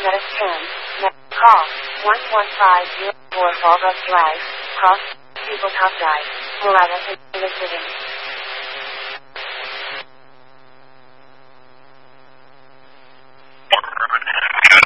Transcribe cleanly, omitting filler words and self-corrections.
Call 1150 Fallbrook Drive, Cross, Tabletop Drive, Moraga, City.